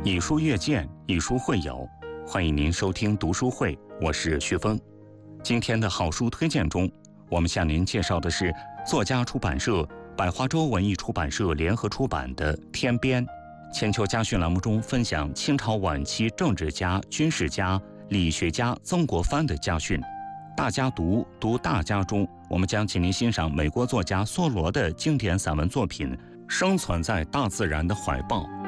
以书阅鉴，以书会友，欢迎您收听读书会，我是徐峰。今天的好书推荐中，我们向您介绍的是作家出版社百花洲文艺出版社联合出版的《天边》。千秋家训栏目中分享清朝晚期政治家、军事家、理学家曾国藩的家训。大家读大家中，我们将请您欣赏美国作家梭罗的经典散文作品《生存在大自然的怀抱》。